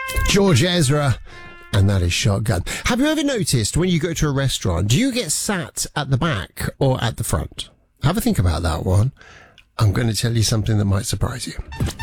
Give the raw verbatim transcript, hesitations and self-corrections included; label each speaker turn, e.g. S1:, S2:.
S1: George Ezra, and that is Shotgun. Have you ever noticed when you go to a restaurant, do you get sat at the back or at the front? Have a think about that one. I'm going to tell you something that might surprise you.